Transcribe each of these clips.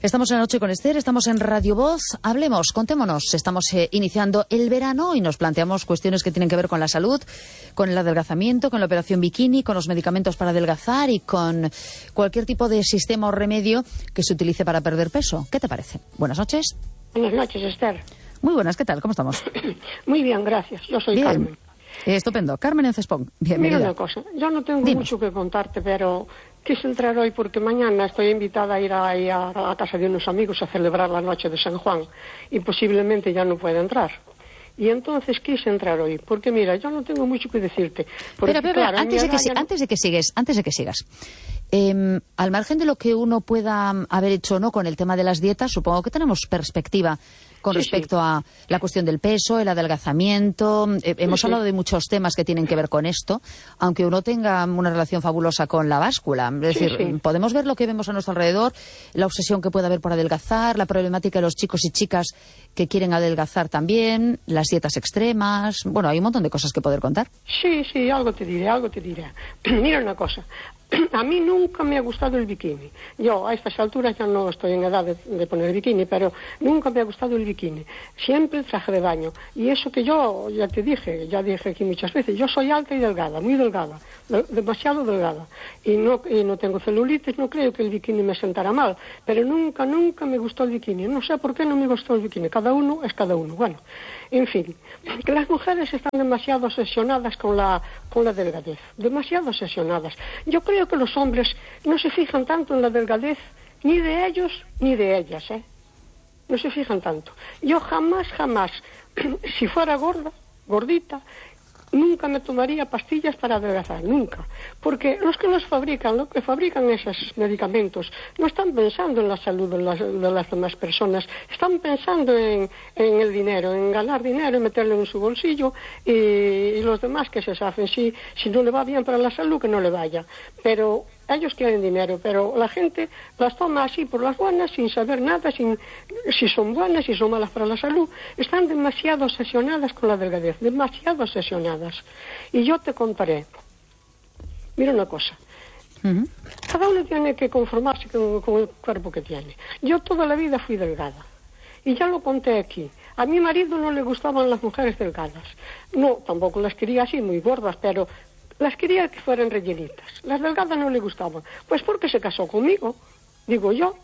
Estamos en La Noche con Esther, estamos en Radio Voz. Hablemos, contémonos. Estamos iniciando el verano y nos planteamos cuestiones que tienen que ver con la salud, con el adelgazamiento, con la operación bikini, con los medicamentos para adelgazar y con cualquier tipo de sistema o remedio que se utilice para perder peso. ¿Qué te parece? Buenas noches. Buenas noches, Esther. Muy buenas, ¿qué tal? ¿Cómo estamos? Muy bien, gracias. Yo soy bien. Carmen. Estupendo. Carmen en Cespón. Bienvenida. Mira una cosa, yo no tengo Dime. mucho que contarte, pero quise entrar hoy porque mañana estoy invitada a ir a casa de unos amigos a celebrar la noche de San Juan y posiblemente ya no pueda entrar. Y entonces quise entrar hoy, porque mira, yo no tengo mucho que decirte. Porque, Pero, claro, antes de que sigas, al margen de lo que uno pueda haber hecho o no con el tema de las dietas, supongo que tenemos perspectiva con respecto a la cuestión del peso, el adelgazamiento. Hemos hablado de muchos temas que tienen que ver con esto, aunque uno tenga una relación fabulosa con la báscula. Es decir, podemos ver lo que vemos a nuestro alrededor, la obsesión que puede haber por adelgazar, la problemática de los chicos y chicas que quieren adelgazar también, las dietas extremas. Bueno, hay un montón de cosas que poder contar. Sí, algo te diré. Mira una cosa. A mí nunca me ha gustado el bikini. Yo a estas alturas ya no estoy en edad de poner bikini, pero nunca me ha gustado el bikini. Siempre el traje de baño. Y eso que yo, ya dije aquí muchas veces, yo soy alta y delgada, muy delgada, demasiado delgada. Y no tengo celulitis, no creo que el bikini me sentara mal. Pero nunca me gustó el bikini. No sé por qué no me gustó el bikini. Cada uno es cada uno. Bueno, en fin, que las mujeres están demasiado obsesionadas con la delgadez. Demasiado obsesionadas. Yo creo que los hombres no se fijan tanto en la delgadez, ni de ellos ni de ellas, No se fijan tanto. Yo jamás, si fuera gordita, nunca me tomaría pastillas para adelgazar, nunca. Porque los que fabrican esos medicamentos, no están pensando en la salud de las demás personas, están pensando en el dinero, en ganar dinero, en meterlo en su bolsillo y los demás que se saben. Si no le va bien para la salud, que no le vaya. Pero ellos quieren dinero, pero la gente las toma así por las buenas, sin saber nada, si son buenas, si son malas para la salud. Están demasiado obsesionadas con la delgadez, demasiado obsesionadas. Y yo te contaré. Mira una cosa. Cada uno tiene que conformarse con el cuerpo que tiene. Yo toda la vida fui delgada. Y ya lo conté aquí. A mi marido no le gustaban las mujeres delgadas. No, tampoco las quería así, muy gordas, pero las quería que fueran rellenitas. Las delgadas no le gustaban. Pues porque se casó conmigo, digo yo.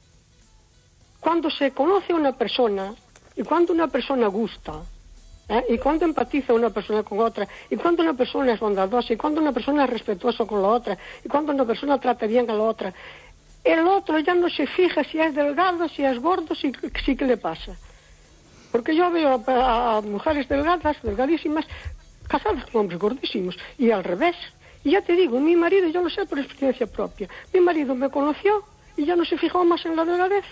Cuando se conoce a una persona, y cuando una persona gusta, y cuando empatiza una persona con otra, y cuando una persona es bondadosa, y cuando una persona es respetuosa con la otra, y cuando una persona trata bien a la otra, el otro ya no se fija si es delgado, si es gordo, si qué le pasa. Porque yo veo a mujeres delgadas, delgadísimas, casadas con hombres gordísimos, y al revés. Y ya te digo, mi marido, yo lo sé por experiencia propia, mi marido me conoció y ya no se fijó más en la delgadez.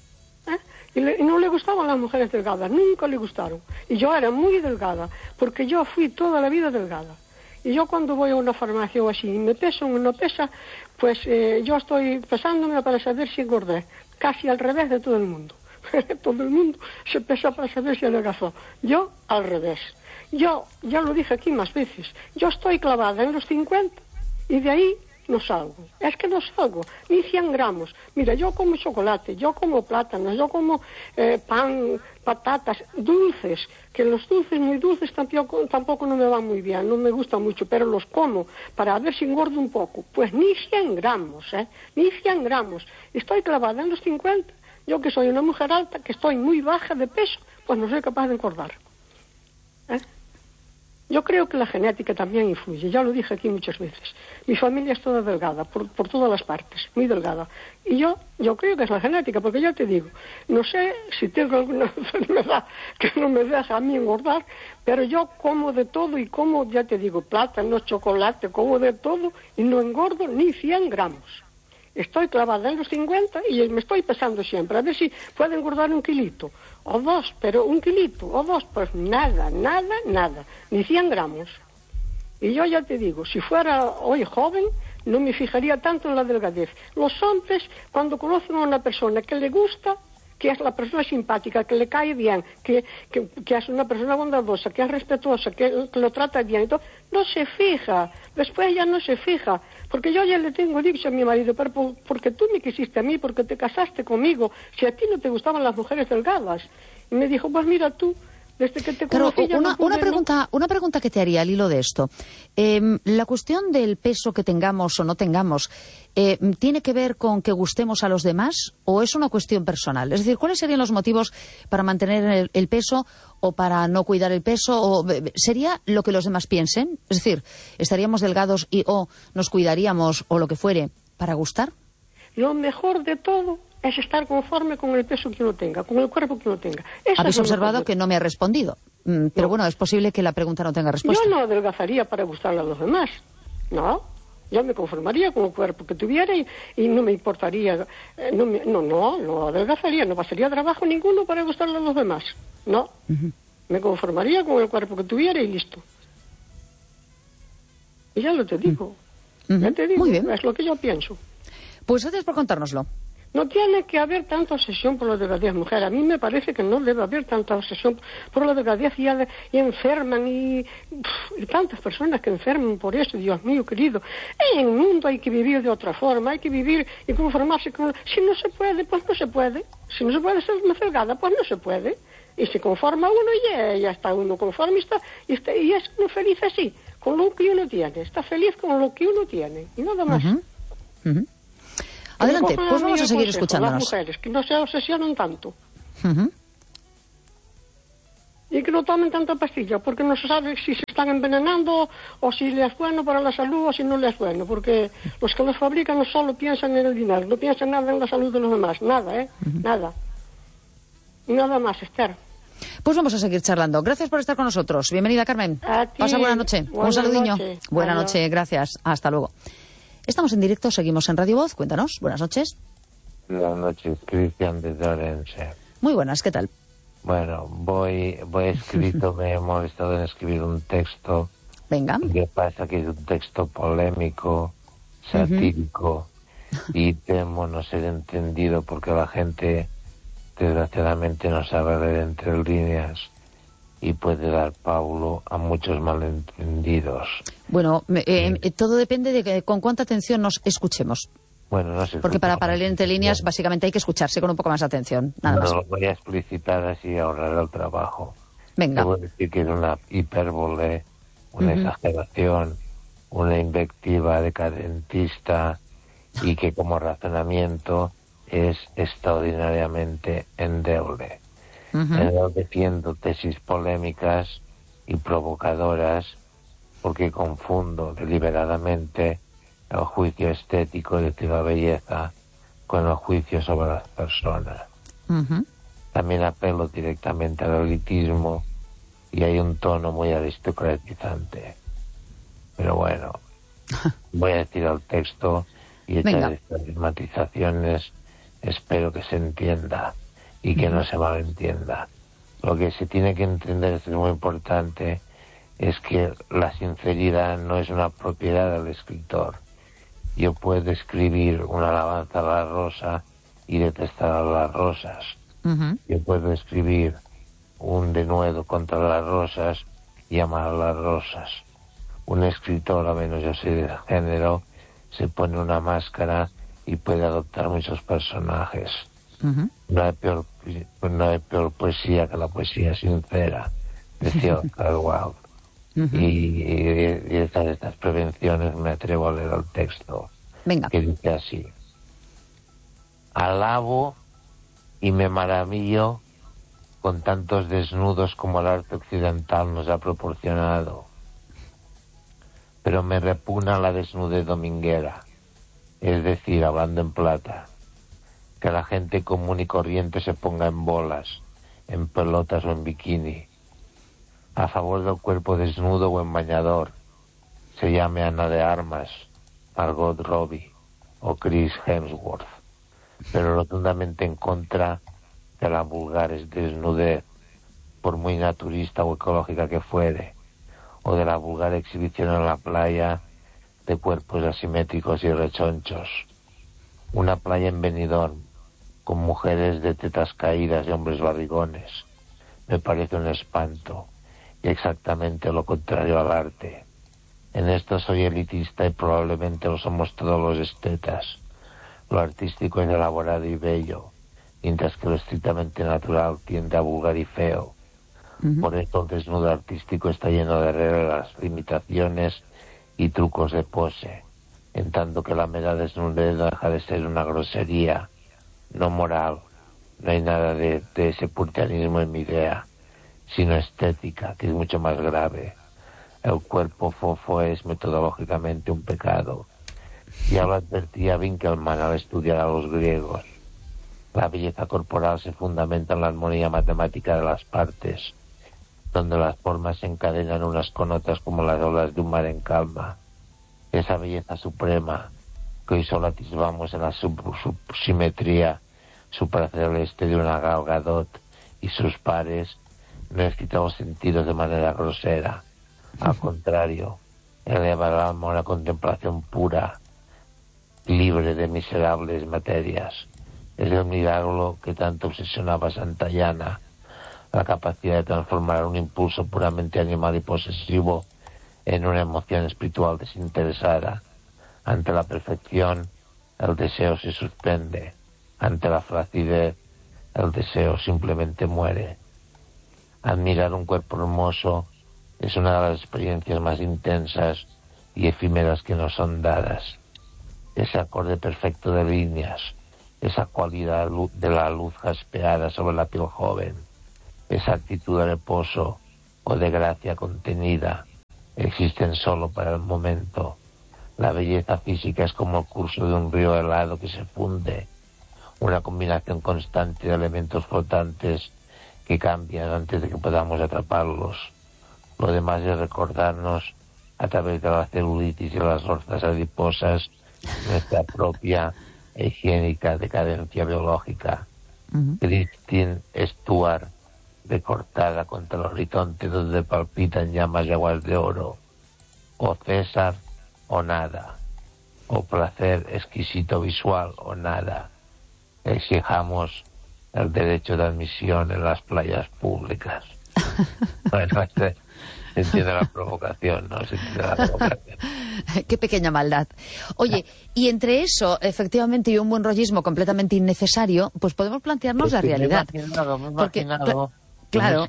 Y no le gustaban las mujeres delgadas, nunca le gustaron. Y yo era muy delgada, porque yo fui toda la vida delgada. Y yo cuando voy a una farmacia o así, y me peso o no pesa, pues yo estoy pesándome para saber si engordé. Casi al revés de todo el mundo. Todo el mundo se pesa para saber si adelgazó. Yo al revés. Yo, ya lo dije aquí más veces, yo estoy clavada en los 50 y de ahí no salgo. Es que no salgo, ni 100 gramos. Mira, yo como chocolate, yo como plátanos, yo como pan, patatas, dulces, que los dulces muy dulces tampoco no me van muy bien, no me gustan mucho, pero los como para ver si engordo un poco. Pues ni 100 gramos, ni 100 gramos. Estoy clavada en los 50. Yo que soy una mujer alta, que estoy muy baja de peso, pues no soy capaz de engordar. Yo creo que la genética también influye, ya lo dije aquí muchas veces. Mi familia es toda delgada, por todas las partes, muy delgada. Y yo creo que es la genética, porque ya te digo, no sé si tengo alguna enfermedad que no me deja a mí engordar, pero yo como de todo y como, ya te digo, plátano, chocolate, como de todo y no engordo ni 100 gramos. Estoy clavada en los 50 y me estoy pesando siempre, a ver si puedo engordar 1 kilito o 2, pero 1 kilito o 2, pues nada, ni 100 gramos. Y yo ya te digo, si fuera hoy joven, no me fijaría tanto en la delgadez. Los hombres, cuando conocen a una persona que le gusta, que es la persona simpática, que le cae bien, que es una persona bondadosa, que es respetuosa, que lo trata bien, y todo, no se fija, después ya no se fija, Porque yo ya le tengo dicho a mi marido, pero porque tú me quisiste a mí, porque te casaste conmigo, si a ti no te gustaban las mujeres delgadas. Y me dijo, pues mira tú, desde que te Pero conocí ya no pude, una pregunta que te haría al hilo de esto. La cuestión del peso que tengamos o no tengamos, ¿tiene que ver con que gustemos a los demás o es una cuestión personal? Es decir, ¿cuáles serían los motivos para mantener el peso o para no cuidar el peso? ¿O sería lo que los demás piensen? Es decir, ¿estaríamos delgados o nos cuidaríamos o lo que fuere para gustar? Lo mejor de todo es estar conforme con el peso que uno tenga, con el cuerpo que uno tenga. Habéis observado que no me ha respondido, pero bueno, es posible que la pregunta no tenga respuesta. Yo no adelgazaría para gustarle a los demás, no. Yo me conformaría con el cuerpo que tuviera y no me importaría, no adelgazaría, no pasaría trabajo ninguno para gustarle a los demás, no. Me conformaría con el cuerpo que tuviera y listo. Y ya lo te digo, ya te digo, muy bien. Es lo que yo pienso. Pues gracias por contárnoslo. No tiene que haber tanta obsesión por la delgadez, mujer. A mí me parece que no debe haber tanta obsesión por la delgadez y enferman y tantas personas que enferman por eso, Dios mío querido. En el mundo hay que vivir de otra forma, hay que vivir y conformarse con... Si no se puede, pues no se puede. Si no se puede ser más delgada, pues no se puede. Y se conforma uno y ya está uno conforme y es uno feliz así, con lo que uno tiene. Está feliz con lo que uno tiene y nada más. Adelante, pues vamos a seguir escuchándonos. Las mujeres, que no se obsesionen tanto. Y que no tomen tanta pastilla, porque no se sabe si se están envenenando o si les es bueno para la salud o si no les es bueno. Porque los que los fabrican no solo piensan en el dinero, no piensan nada en la salud de los demás. Nada, nada. Y nada más, Esther. Pues vamos a seguir charlando. Gracias por estar con nosotros. Bienvenida, Carmen. A ti. Pasa buena noche. Un saludiño. Buena Adiós. noche, gracias. Hasta luego. Estamos en directo, seguimos en Radio Voz. Cuéntanos. Buenas noches. Buenas noches, Cristian de Orense. Muy buenas, ¿qué tal? Bueno, voy escrito, me he molestado en escribir un texto. Venga. Lo que pasa que es un texto polémico, satírico, y temo no ser entendido porque la gente, desgraciadamente, no sabe leer entre líneas y puede dar paulo a muchos malentendidos. Bueno, todo depende de con cuánta atención nos escuchemos. Bueno, no sé. Porque para leer entre líneas, básicamente hay que escucharse con un poco más de atención, nada más. Lo voy a explicitar así, ahorrar el trabajo. Venga. Debo decir que es una hipérbole, una exageración, una invectiva decadentista y que como razonamiento es extraordinariamente endeble. Defiendo tesis polémicas y provocadoras porque confundo deliberadamente el juicio estético de la belleza con el juicio sobre las personas. También apelo directamente al elitismo y hay un tono muy aristocratizante. Pero bueno, voy a decir el texto y echar estas matizaciones. Espero que se entienda y que no se malentienda. Lo que se tiene que entender, esto es muy importante, es que la sinceridad no es una propiedad del escritor. Yo puedo escribir una alabanza a la rosa y detestar a las rosas. Yo puedo escribir un denuedo contra las rosas y amar a las rosas. Un escritor, a menos yo soy del género, se pone una máscara y puede adoptar muchos personajes. No hay peor poesía que la poesía sincera, decía Oscar Wilde. Y estas prevenciones me atrevo a leer el texto. Venga. Que dice así: alabo y me maravillo con tantos desnudos como el arte occidental nos ha proporcionado, pero me repugna la desnudez dominguera, es decir, hablando en plata, que la gente común y corriente se ponga en bolas, en pelotas o en bikini, a favor del cuerpo desnudo o en bañador, se llame Ana de Armas, Margot Robbie o Chris Hemsworth, pero rotundamente en contra de la vulgar desnudez, por muy naturista o ecológica que fuere, o de la vulgar exhibición en la playa de cuerpos asimétricos y rechonchos. Una playa en Benidorm, con mujeres de tetas caídas y hombres barrigones, me parece un espanto, y exactamente lo contrario al arte. En esto soy elitista y probablemente lo somos todos los estetas. Lo artístico es elaborado y bello, mientras que lo estrictamente natural tiende a vulgar y feo. Por eso el desnudo artístico está lleno de reglas, limitaciones y trucos de pose, en tanto que la mera desnudez deja de ser una grosería, no moral. No hay nada de ese puritanismo en mi idea, sino estética, que es mucho más grave. El cuerpo fofo es metodológicamente un pecado. Ya lo advertía Winckelmann al estudiar a los griegos. La belleza corporal se fundamenta en la armonía matemática de las partes, donde las formas se encadenan unas con otras como las olas de un mar en calma. Esa belleza suprema que hoy solo atisbamos en la subsimetría supraceleste de una Gal Gadot y sus pares no excita los sentidos de manera grosera. Al contrario, eleva el alma a una contemplación pura, libre de miserables materias. Es el milagro que tanto obsesionaba a Santayana, la capacidad de transformar un impulso puramente animal y posesivo en una emoción espiritual desinteresada. Ante la perfección, el deseo se suspende. Ante la flacidez, el deseo simplemente muere. Admirar un cuerpo hermoso es una de las experiencias más intensas y efímeras que nos son dadas. Ese acorde perfecto de líneas, esa cualidad de la luz jaspeada sobre la piel joven, esa actitud de reposo o de gracia contenida, existen solo para el momento. La belleza física es como el curso de un río helado que se funde, una combinación constante de elementos flotantes que cambian antes de que podamos atraparlos. Lo demás es recordarnos, a través de la celulitis y las orzas adiposas, nuestra propia e higiénica decadencia biológica. Christine Stuart, recortada contra el horizonte donde palpitan llamas y aguas de oro. O César o nada. O placer exquisito visual o nada. Exijamos el derecho de admisión en las playas públicas. Bueno, se entiende la provocación, ¿no? Se entiende la provocación. Qué pequeña maldad. Oye, y entre eso, efectivamente, y un buen rollismo completamente innecesario, pues podemos plantearnos la realidad. Me he imaginado, claro.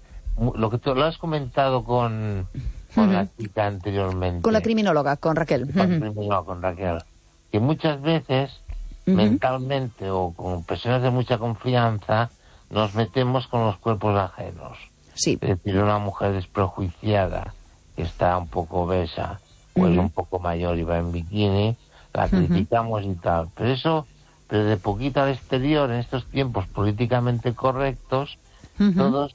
Lo que tú lo has comentado con la chica anteriormente. Con la criminóloga, con Raquel. Con Raquel. Que muchas veces, mentalmente o con personas de mucha confianza, nos metemos con los cuerpos ajenos. Sí. Es decir, una mujer desprejuiciada, que está un poco obesa, o es un poco mayor y va en bikini, la criticamos y tal. Pero de poquito al exterior, en estos tiempos políticamente correctos, todos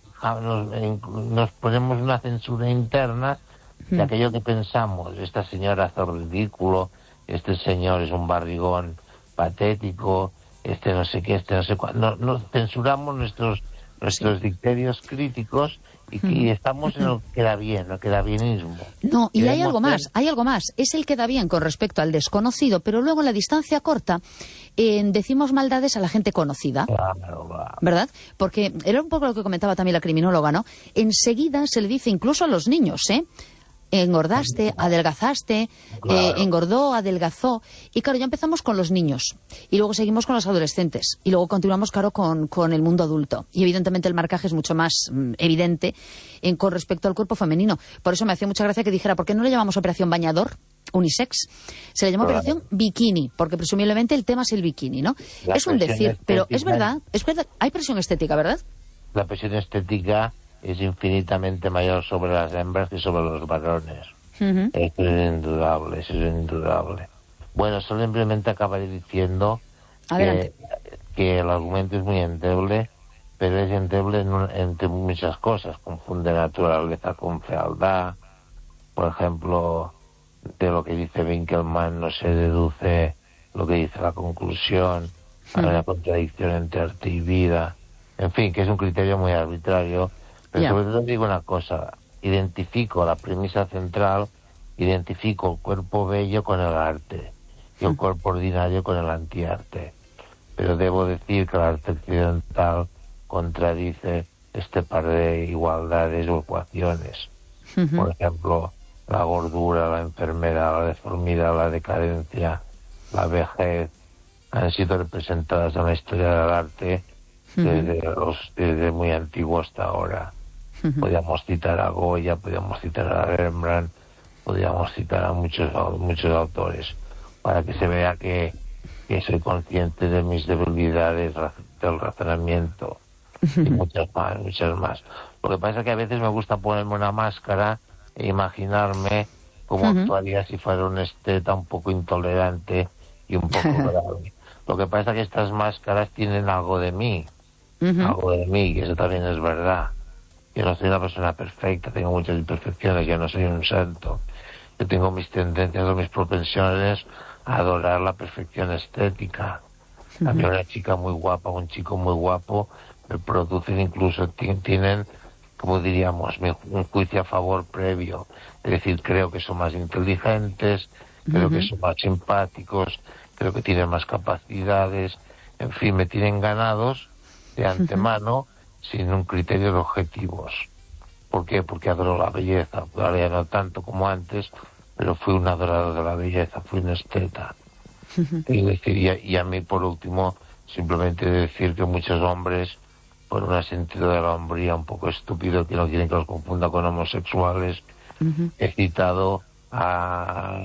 nos ponemos una censura interna de aquello que pensamos. Esta señora hace ridículo, este señor es un barrigón patético, este no sé qué, este no sé cuándo. Nos censuramos nuestros criterios críticos y estamos en lo que queda bien, lo quedabienismo. No, y hay algo más. Es el queda bien con respecto al desconocido, pero luego en la distancia corta decimos maldades a la gente conocida. Claro. ¿Verdad? Porque era un poco lo que comentaba también la criminóloga, ¿no? Enseguida se le dice incluso a los niños, engordaste, adelgazaste, claro. Engordó, adelgazó. Y claro, ya empezamos con los niños. Y luego seguimos con los adolescentes. Y luego continuamos, claro, con el mundo adulto. Y evidentemente el marcaje es mucho más evidente con respecto al cuerpo femenino. Por eso me hacía mucha gracia que dijera, ¿por qué no le llamamos operación bañador? Unisex. Se le llama operación bikini, porque presumiblemente el tema es el bikini, ¿no? Es un decir, pero es verdad, hay presión estética, ¿verdad? La presión estética es infinitamente mayor sobre las hembras que sobre los varones. Eso es indudable. Bueno, simplemente acabaré diciendo que el argumento es muy endeble, pero es endeble entre muchas cosas. Confunde naturaleza con fealdad. Por ejemplo, de lo que dice Winckelmann no se deduce lo que dice la conclusión. Hay una contradicción entre arte y vida. En fin, que es un criterio muy arbitrario. Pero sobre todo digo una cosa, identifico la premisa central, identifico el cuerpo bello con el arte y el cuerpo ordinario con el antiarte. Pero debo decir que el arte occidental contradice este par de igualdades o ecuaciones. Por ejemplo, la gordura, la enfermedad, la deformidad, la decadencia, la vejez, han sido representadas en la historia del arte desde muy antiguo hasta ahora. Podríamos citar a Goya, podríamos citar a Rembrandt, podríamos citar a muchos autores, para que se vea que soy consciente de mis debilidades del razonamiento y muchas más. Lo que pasa es que a veces me gusta ponerme una máscara e imaginarme cómo actuaría si fuera un esteta un poco intolerante y un poco grave. Lo que pasa es que estas máscaras tienen algo de mí, y eso también es verdad. Yo no soy una persona perfecta, tengo muchas imperfecciones, yo no soy un santo. Yo tengo mis tendencias o mis propensiones a adorar la perfección estética. A mí una chica muy guapa, un chico muy guapo, me producen incluso, tienen, como diríamos, un juicio a favor previo. Es decir, creo que son más inteligentes, creo que son más simpáticos, creo que tienen más capacidades, en fin, me tienen ganados de antemano sin un criterio de objetivos. ¿Por qué? Porque adoro la belleza. Ahora ya no tanto como antes, pero fui un adorador de la belleza, fui un esteta. Y a mí, por último, simplemente decir que muchos hombres, por un sentido de la hombría un poco estúpido, que no quieren que los confunda con homosexuales, he citado ¿a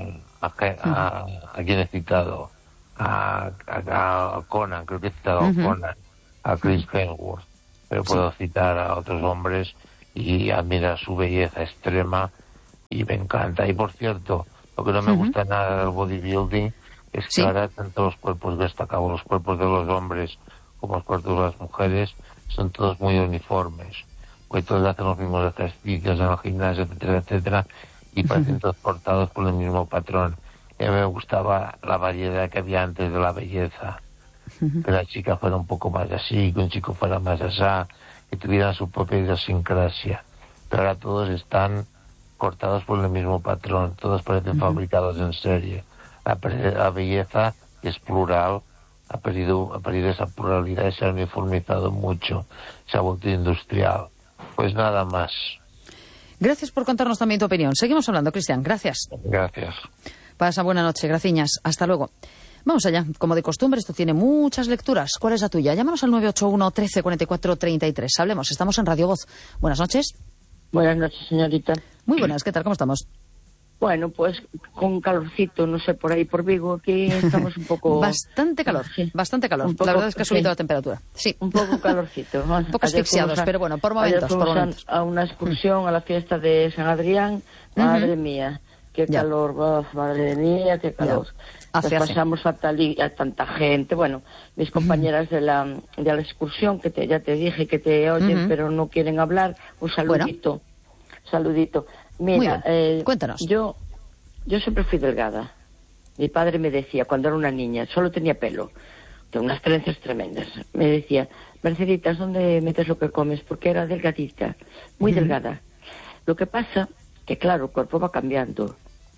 quién he citado? A Conan, creo que he citado a Conan, a Chris Hemsworth, pero puedo citar a otros hombres y admirar su belleza extrema y me encanta. Y por cierto, lo que no me gusta nada del bodybuilding es que ahora tanto los cuerpos destacados, los cuerpos de los hombres como los cuerpos de las mujeres son todos muy uniformes, pues todos hacen los mismos ejercicios en el gimnasio, etcétera, etcétera, y parecen todos portados por el mismo patrón. Y a mí me gustaba la variedad que había antes de la belleza, que la chica fuera un poco más así, que un chico fuera más asá, que tuvieran su propia idiosincrasia. Pero ahora todos están cortados por el mismo patrón, todos parecen fabricados en serie. La belleza, que es plural, ha perdido esa pluralidad y se ha uniformizado mucho, se ha vuelto industrial. Pues nada más. Gracias por contarnos también tu opinión. Seguimos hablando, Cristian. Gracias. Gracias. Pasa buena noche. Graciñas. Hasta luego. Vamos allá. Como de costumbre, esto tiene muchas lecturas. ¿Cuál es la tuya? Llámanos al 981 13 44 33. Hablemos. Estamos en Radio Voz. Buenas noches. Buenas noches, señorita. Muy buenas. ¿Qué tal? ¿Cómo estamos? Bueno, pues con calorcito, no sé, por ahí por Vigo, aquí estamos un poco... Bastante calor, bastante calor. La verdad es que ha subido la temperatura. Sí. Un poco calorcito. Un poco asfixiados, pero bueno, por momentos. Ayer fuimos a una excursión a la fiesta de San Adrián. Madre mía, qué calor, madre mía, qué calor. Nos pasamos fatal y a tanta gente. Bueno, mis compañeras de la excursión, que ya te dije que te oyen, pero no quieren hablar. Un saludito. Bueno. Saludito. Mira, cuéntanos. Yo siempre fui delgada. Mi padre me decía, cuando era una niña, solo tenía pelo, de unas trenzas tremendas. Me decía, Merceditas, ¿dónde metes lo que comes? Porque era delgadita, muy delgada. Lo que pasa, que claro, el cuerpo va cambiando.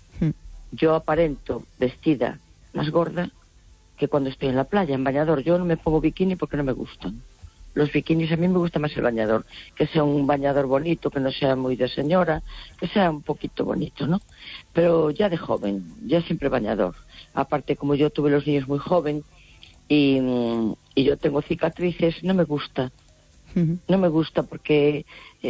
Yo aparento vestida más gorda que cuando estoy en la playa, en bañador. Yo no me pongo bikini porque no me gustan. Los bikinis, a mí me gusta más el bañador, que sea un bañador bonito, que no sea muy de señora, que sea un poquito bonito, ¿no? Pero ya de joven, ya siempre bañador. Aparte, como yo tuve los niños muy joven y yo tengo cicatrices, no me gusta. No me gusta porque,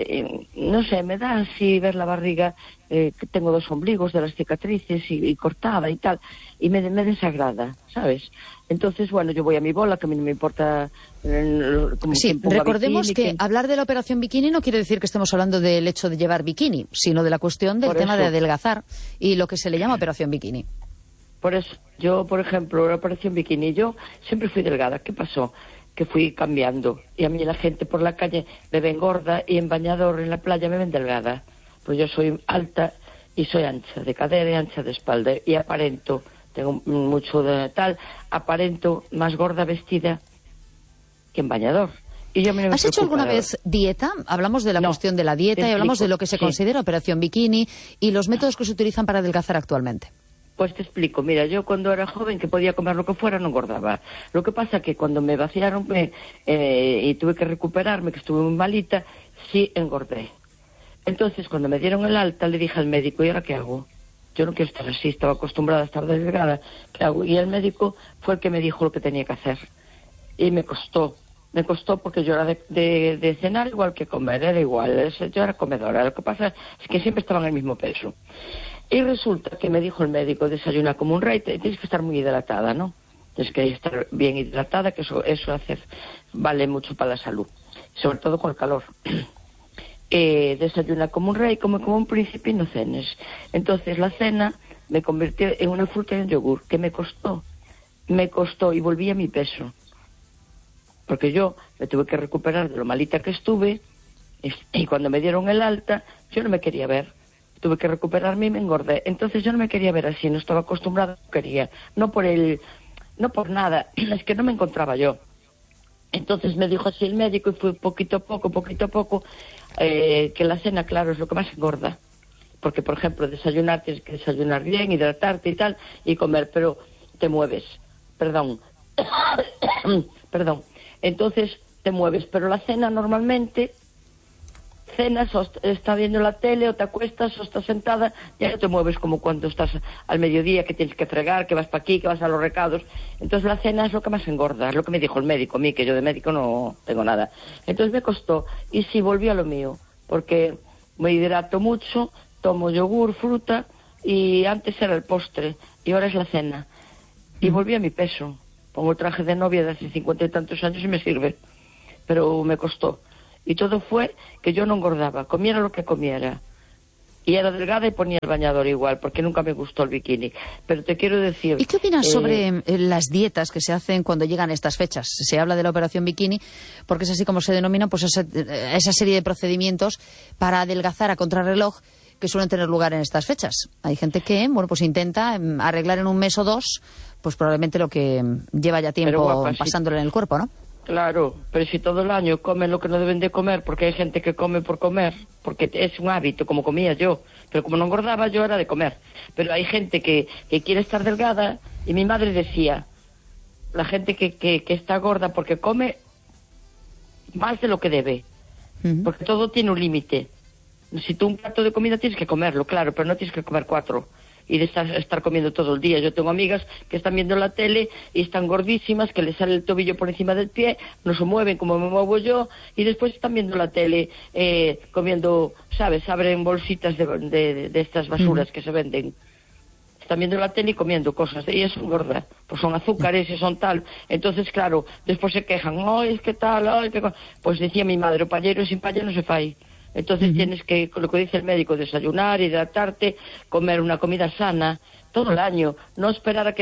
no sé, me da así ver la barriga, que tengo 2 ombligos de las cicatrices y cortada y tal, y me desagrada, ¿sabes? Entonces, bueno, yo voy a mi bola, que a mí no me importa... Sí, recordemos bikini, que hablar de la operación bikini no quiere decir que estemos hablando del hecho de llevar bikini, sino de la cuestión del tema de adelgazar y lo que se le llama operación bikini. Por eso, yo, por ejemplo, la operación bikini, yo siempre fui delgada. ¿Qué pasó? Que fui cambiando, y a mí la gente por la calle me ven gorda y en bañador en la playa me ven delgada. Pues yo soy alta y soy ancha de cadera y ancha de espalda, y aparento, tengo mucho de tal, aparento más gorda vestida que en bañador. Y yo ¿Has hecho alguna vez dieta? Hablamos de la cuestión de la dieta y hablamos de lo que se considera operación bikini y los métodos que se utilizan para adelgazar actualmente. Pues te explico. Mira, yo cuando era joven, que podía comer lo que fuera, no engordaba. Lo que pasa que cuando me vaciaron y tuve que recuperarme, que estuve muy malita, sí engordé. Entonces, cuando me dieron el alta, le dije al médico, ¿y ahora qué hago? Yo no quiero estar así, estaba acostumbrada a estar delgada, ¿qué hago? Y el médico fue el que me dijo lo que tenía que hacer. Y me costó porque yo era de cenar igual que comer, era igual, yo era comedora. Lo que pasa es que siempre estaba en el mismo peso. Y resulta que me dijo el médico, desayuna como un rey, tienes que estar muy hidratada, ¿no? Tienes que estar bien hidratada, que eso vale mucho para la salud, sobre todo con el calor. Desayuna como un rey, come como un príncipe y no cenes. Entonces la cena me convirtió en una fruta y un yogur, que me costó y volví a mi peso. Porque yo me tuve que recuperar de lo malita que estuve, y cuando me dieron el alta, yo no me quería ver. Tuve que recuperarme y me engordé. Entonces yo no me quería ver así, no estaba acostumbrada, no quería. No por nada, es que no me encontraba yo. Entonces me dijo así el médico, y fue poquito a poco, que la cena, claro, es lo que más engorda. Porque, por ejemplo, desayunar, tienes que desayunar bien, hidratarte y tal, y comer, pero te mueves. Perdón. Entonces te mueves, pero la cena normalmente, cenas o estás viendo la tele o te acuestas o estás sentada, ya no te mueves como cuando estás al mediodía, que tienes que fregar, que vas para aquí, que vas a los recados. Entonces la cena es lo que más engorda, es lo que me dijo el médico a mí, que yo de médico no tengo nada. Entonces me costó, y sí, volví a lo mío, porque me hidrato mucho, tomo yogur, fruta, y antes era el postre, y ahora es la cena. Y volví a mi peso. Pongo el traje de novia de hace 50 y tantos años y me sirve, pero me costó. Y todo fue que yo no engordaba, comiera lo que comiera. Y era delgada y ponía el bañador igual, porque nunca me gustó el bikini. Pero te quiero decir... ¿Y qué opinas sobre las dietas que se hacen cuando llegan estas fechas? Se habla de la operación bikini, porque es así como se denomina, pues esa serie de procedimientos para adelgazar a contrarreloj que suelen tener lugar en estas fechas. Hay gente que, bueno, pues intenta arreglar en un mes o dos, pues probablemente lo que lleva ya tiempo guapa, pasándole en el cuerpo, ¿no? Claro, pero si todo el año comen lo que no deben de comer, porque hay gente que come por comer, porque es un hábito, como comía yo, pero como no engordaba yo era de comer. Pero hay gente que quiere estar delgada, y mi madre decía, la gente que está gorda porque come más de lo que debe, porque todo tiene un límite. Si tú un plato de comida tienes que comerlo, claro, pero no tienes que comer 4 y de estar comiendo todo el día. Yo tengo amigas que están viendo la tele y están gordísimas, que les sale el tobillo por encima del pie, no se mueven como me muevo yo, y después están viendo la tele comiendo, ¿sabes? Abren bolsitas de estas basuras que se venden. Están viendo la tele y comiendo cosas, y eso engorda, pues son azúcares y son tal. Entonces, claro, después se quejan, ¡ay, es que tal, ay, que... Pues decía mi madre, o pallero sin palla no se fai. Entonces tienes que, lo que dice el médico, desayunar, hidratarte, comer una comida sana todo el año, no esperar a que